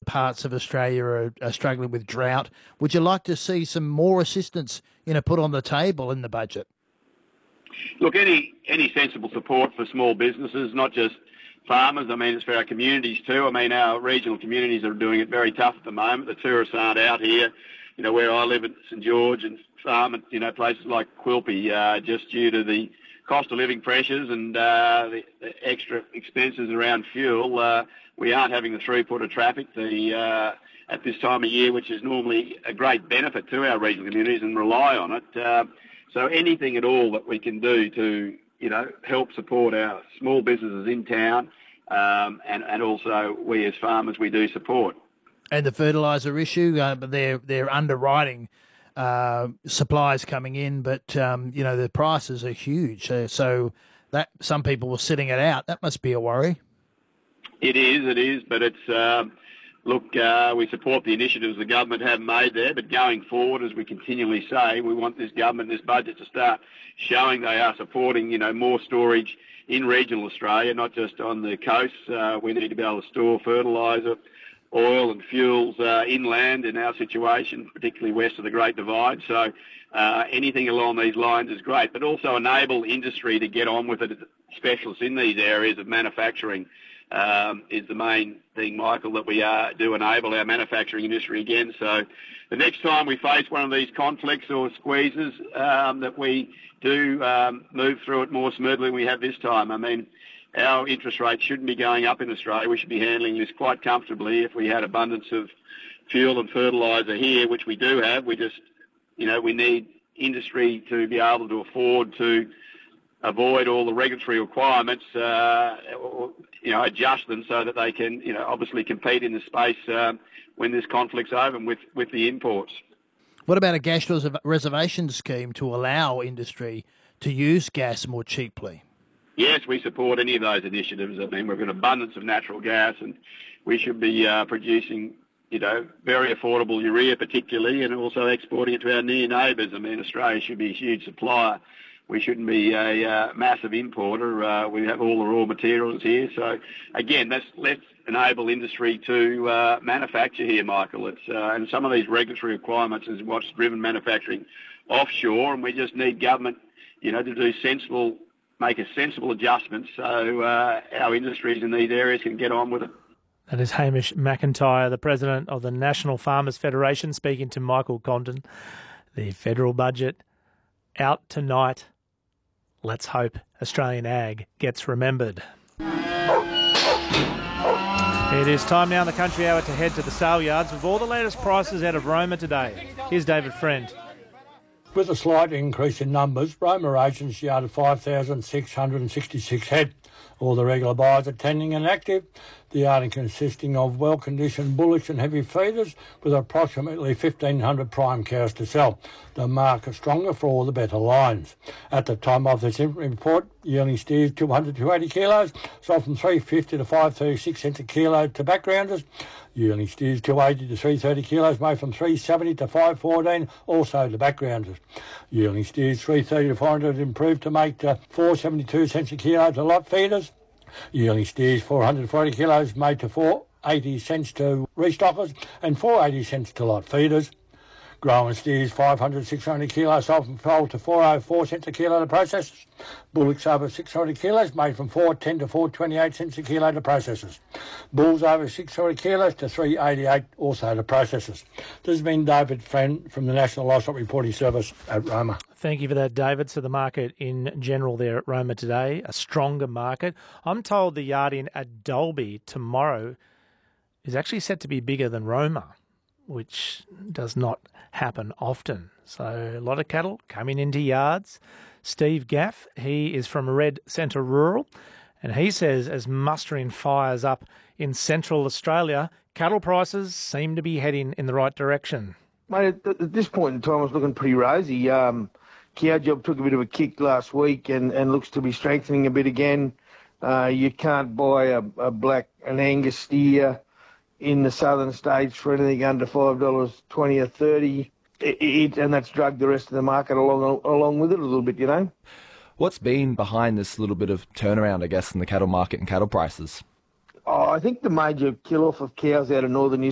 parts of Australia are struggling with drought. Would you like to see some more assistance, put on the table in the budget? Look, any sensible support for small businesses, not just farmers. I mean, it's for our communities too. I mean, our regional communities are doing it very tough at the moment. The tourists aren't out here. Where I live at St George and farm at, places like Quilpie, just due to the cost of living pressures and the extra expenses around fuel, we aren't having the throughput of traffic at this time of year, which is normally a great benefit to our regional communities and rely on it. So anything at all that we can do to, help support our small businesses in town, and also we as farmers, we do support. And the fertiliser issue, but they're underwriting supplies coming in, but the prices are huge. So that some people were sitting it out. That must be a worry. It is, but it's we support the initiatives the government have made there. But going forward, as we continually say, we want this government, this budget, to start showing they are supporting more storage in regional Australia, not just on the coast. We need to be able to store fertiliser, oil and fuels inland in our situation, particularly west of the Great Divide. So anything along these lines is great, but also enable industry to get on with it. Specialists in these areas of manufacturing is the main thing, Michael, that we do enable our manufacturing industry again. So the next time we face one of these conflicts or squeezes, that we do move through it more smoothly than we have this time. I mean, our interest rates shouldn't be going up in Australia. We should be handling this quite comfortably if we had abundance of fuel and fertiliser here, which we do have. We just, we need industry to be able to afford to avoid all the regulatory requirements, adjust them so that they can, obviously compete in the space when this conflict's over and with the imports. What about a gas reservation scheme to allow industry to use gas more cheaply? Yes, we support any of those initiatives. I mean, we've got an abundance of natural gas and we should be producing, very affordable urea particularly, and also exporting it to our near neighbours. I mean, Australia should be a huge supplier. We shouldn't be a massive importer. We have all the raw materials here. So, again, let's enable industry to manufacture here, Michael. And some of these regulatory requirements is what's driven manufacturing offshore, and we just need government, to do make a sensible adjustment so our industries in these areas can get on with it. That is Hamish McIntyre, the President of the National Farmers Federation, speaking to Michael Condon. The federal budget out tonight. Let's hope Australian ag gets remembered. It is time now in the Country Hour to head to the sale yards with all the latest prices out of Roma today. Here's David Friend. With a slight increase in numbers, Roma agents yarded 5,666 head. All the regular buyers attending and active. The yarding consisting of well-conditioned bullish and heavy feeders with approximately 1,500 prime cows to sell. The market stronger for all the better lines. At the time of this report, yearling steers 200 to 80 kilos, sold from $3.50 to $5.36 a kilo to backgrounders. Yearling steers 280 to 330 kilos, made from $3.70 to $5.14, also to backgrounders. Yearling steers 330 to 400 improved to make to $4.72 a kilo to lot feeders. Yearling steers 400 to 40 kilos made to $4.80 to restockers and $4.80 to lot feeders. Growing steers 500 to 600 kilos sold from 12 to 4.04 a kilo to processors. Bullocks over 600 kilos made from $4.10 to $4.28 a kilo to processors. Bulls over 600 kilos to $3.88 also to processors. This has been David Friend from the National Livestock Reporting Service at Roma. Thank you for that, David. So the market in general there at Roma today, a stronger market. I'm told the yard in at Dalby tomorrow is actually set to be bigger than Roma, which does not happen often. So a lot of cattle coming into yards. Steve Gaff, he is from Red Centre Rural, and he says as mustering fires up in Central Australia, cattle prices seem to be heading in the right direction. Mate, at this point in time, it's looking pretty rosy. Cow job took a bit of a kick last week and looks to be strengthening a bit again. You can't buy an Angus steer in the southern states for anything under $5.20 or $30, and that's dragged the rest of the market along with it a little bit, What's been behind this little bit of turnaround, I guess, in the cattle market and cattle prices? I think the major kill-off of cows out of northern New